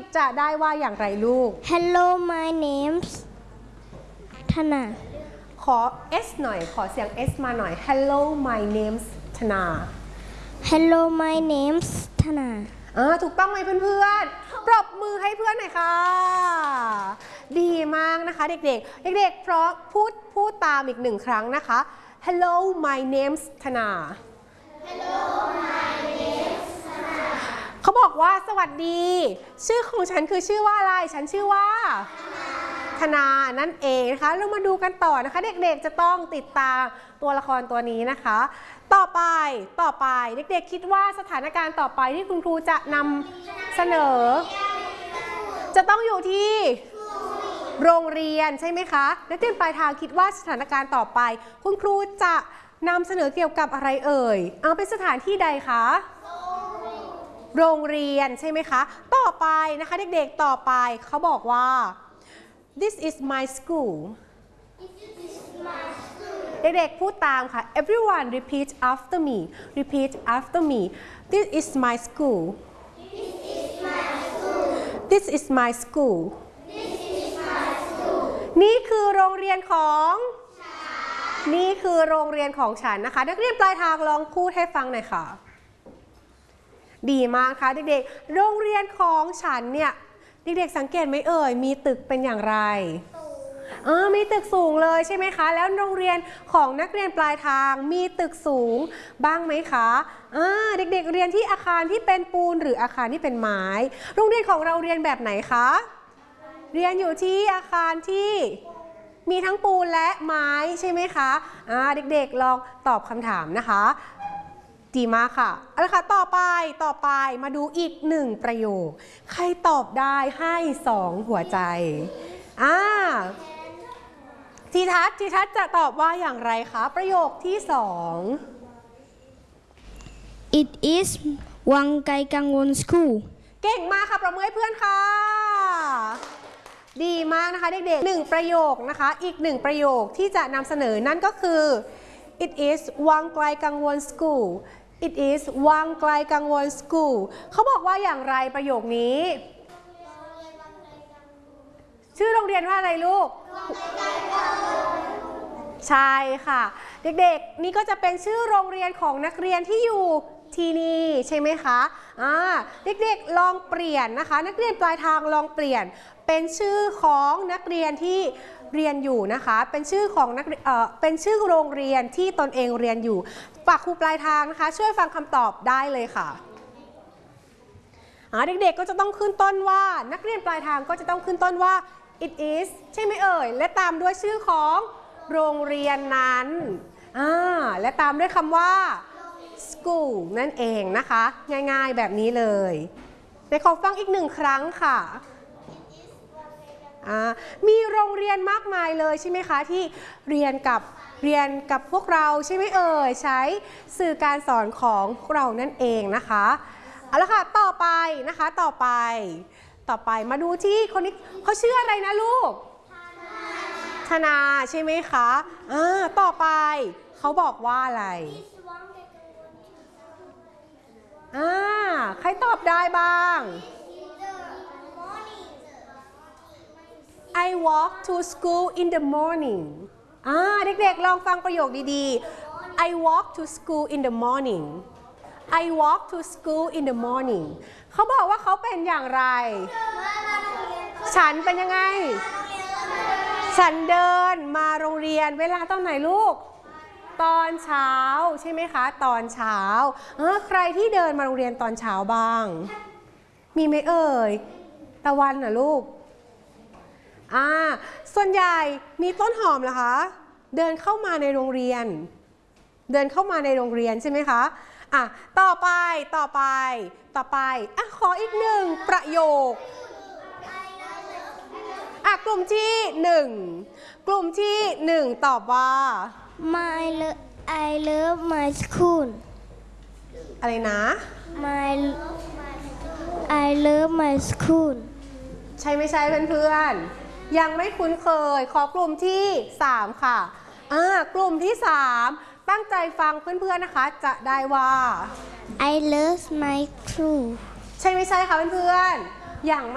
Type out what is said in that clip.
จะได้ว่าอย่างไรลูก Hello my name's ธนาขอ S หน่อยขอเสียง S มาหน่อย Hello my name's ธนา Hello my name's ธนาถูกต้องไหมเพื่อนๆปรบมือให้เพื่อนหน่อยค่ะดีมากนะคะเด็กๆเด็กๆเพราะพูดตามอีก1 ครั้งนะคะ Hello my name's ธนา Hello my name's ธนาเขาบอกว่าสวัสดีชื่อของฉันคือชื่อว่าอะไรฉันชื่อว่าธนานั่นเองนะคะเรามาดูกันต่อนะคะเด็กๆจะต้องติดตามตัวละครตัวนี้นะคะต่อไปเด็กๆคิดว่าสถานการณ์ต่อไปที่คุณครูจะนำเสนอจะต้องอยู่ที่โรงเรียนใช่ไหมคะนักเรียนปลายทางคิดว่าสถานการณ์ต่อไปคุณครูจะนำเสนอเกี่ยวกับอะไรเอ่ยเป็นสถานที่ใดคะโรงเรียนใช่ไหมคะต่อไปนะคะเด็กๆต่อไปเขาบอกว่า This is my school เด็กๆพูดตามค่ะ Everyone repeat after me repeat after me This is my school This is my school นี่คือโรงเรียนของนี่คือโรงเรียนของฉันนะคะนักเรียนปลายทางลองพูดให้ฟังหน่อยค่ะดีมากค่ะเด็กๆโรงเรียนของฉันเนี่ยเด็กๆสังเกตไหมเอ่ยมีตึกเป็นอย่างไรมีตึกสูงเลยใช่ไหมคะแล้วโรงเรียนของนักเรียนปลายทางมีตึกสูงบ้างไหมคะเด็กๆเรียนที่อาคารที่เป็นปูนหรืออาคารที่เป็นไม้โรงเรียนของเราเรียนแบบไหนคะเรียนอยู่ที่อาคารที่มีทั้งปูนและไม้ใช่ไหมคะเด็กๆลองตอบคำถามนะคะดีมากค่ะเอาละค่ะต่อไปมาดูอีก1 ประโยคใครตอบได้ให้2 หัวใจทีทัศน์จะตอบว่าอย่างไรคะประโยคที่2 It is วังไกกังวล School เก่งมากค่ะประมือให้เพื่อนค่ะดีมากนะคะเด็กๆ1 ประโยคนะคะอีก1 ประโยคที่จะนำเสนอนั่นก็คือ It is วังไกลกังวล School It is วังไกลกังวล School เขาบอกว่าอย่างไรประโยคนี้ชื่อโรงเรียนว่าอะไรลูกใช่ค่ะเด็กๆนี่ก็จะเป็นชื่อโรงเรียนของนักเรียนที่อยู่ที่นี่ใช่ไหมคะเด็กๆลองเปลี่ยนนะคะนักเรียนปลายทางลองเปลี่ยนเป็นชื่อของนักเรียนที่เรียนอยู่นะคะเป็นชื่อของเป็นชื่อโรงเรียนที่ตนเองเรียนอยู่ฝากครูปลายทางนะคะช่วยฟังคำตอบได้เลยค่ะเด็กๆก็จะต้องขึ้นต้นว่านักเรียนปลายทางก็จะต้องขึ้นต้นว่า it is ใช่ไหมเอ่ยและตามด้วยชื่อของโรงเรียนนั้นและตามด้วยคำว่า school นั่นเองนะคะง่ายๆแบบนี้เลยเดี๋ยวขอฟังอีก1 ครั้งค่ะมีโรงเรียนมากมายเลยใช่ไหมคะที่เรียนกับพวกเราใช่ไหมเอ่ยใช้สื่อการสอนของพวกเรานั่นเองนะคะเอาละค่ะต่อไปนะคะต่อไปมาดูที่คนนี้เขาชื่ออะไรนะลูกธนาใช่ไหมคะต่อไปเขาบอกว่าอะไรใครตอบได้บ้าง I walk to school in the morning เด็กๆลองฟังประโยคดีๆ I walk to school in the morning I walk to school in the morning เขาบอกว่าเขาเป็นอย่างไรฉันเป็นยังไงฉันเดินมาโรงเรียนเวลาตอนไหนลูกตอนเช้าใช่ไหมคะตอนเช้าใครที่เดินมาโรงเรียนตอนเช้าบ้างมีไหมเอ่ยตะวันน่ะลูกส่วนใหญ่มีต้นหอมเหรอคะเดินเข้ามาในโรงเรียนใช่ไหมคะต่อไปขออีก1 ประโยคกลุ่มที่1ตอบว่า I love my school อะไรนะ I love my school ใช่ไม่ใช่เพื่อนๆยังไม่คุ้นเคยขอกลุ่มที่3ค่ะกลุ่มที่3ตั้งใจฟังเพื่อนๆนะคะจะได้ว่า I love my school ใช่ไม่ใช่คะเพื่อนๆอย่าง